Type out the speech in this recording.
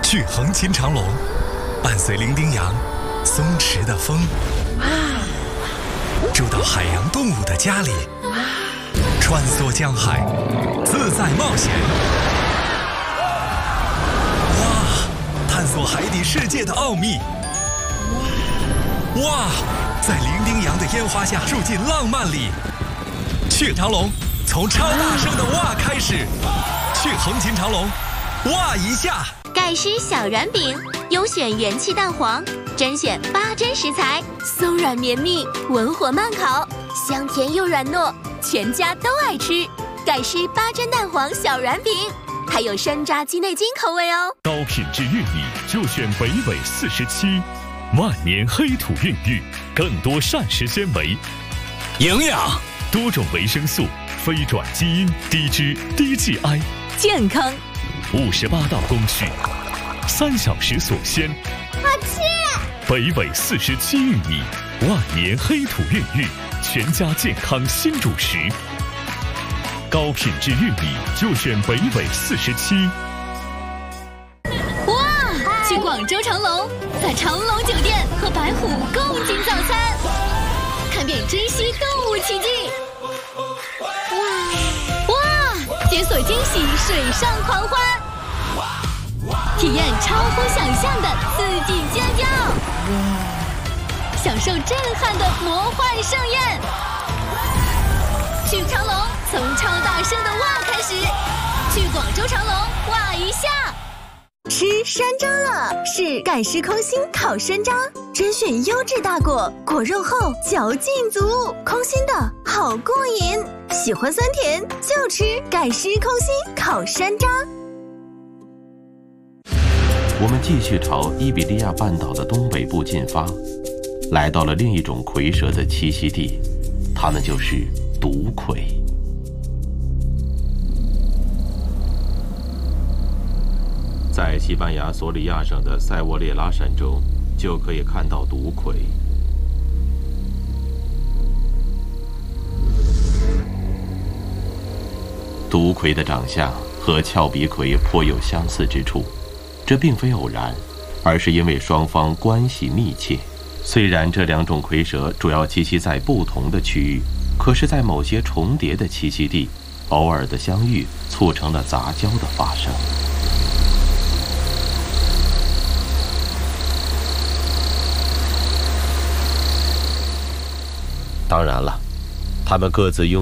去横琴长龙，伴随伶仃洋松弛的风，住到海洋动物的家里，穿梭江海，自在冒险。哇！探索海底世界的奥秘。哇！在伶仃洋的烟花下住进浪漫里。去长龙，从超大声的哇开始。去横琴长龙，哇一下。 盖诗小软饼，优选元气蛋黄，甄选8珍食材，松软绵密，文火慢烤，香甜又软糯，全家都爱吃。盖诗8珍蛋黄小软饼，还有山楂鸡内金口味哦。 高品质玉米就选北纬47，万年黑土孕育，更多膳食纤维， 营养， 多种维生素，非转基因，低脂低 GI， 健康。 58道工序，3小时锁鲜。 好吃。 北纬47玉米，万年黑土孕育，全家健康新主食。高品质玉米就选北纬47。 哇！去广州长隆，在长隆酒店和白虎共进早餐，看遍珍稀动物奇迹。哇！解锁惊喜水上狂欢，体验超乎想象的刺激尖叫，享受震撼的魔幻盛宴。去长隆，从超大声的哇开始，去广州长隆哇一下。吃山楂了，是盖诗空心烤山楂，甄选优质大果，果肉厚，嚼劲足，空心的好过瘾。喜欢酸甜就吃盖诗空心烤山楂。 我们继续朝伊比利亚半岛的东北部进发，来到了另一种蝰蛇的栖息地，它们就是毒蝰。在西班牙索里亚省的塞沃列拉山中，就可以看到毒蝰。毒蝰的长相和峭鼻蝰颇有相似之处，这并非偶然，而是因为双方关系密切。虽然这两种蝰蛇主要栖息在不同的区域，可是在某些重叠的栖息地，偶尔的相遇促成了杂交的发生。当然了，它们各自拥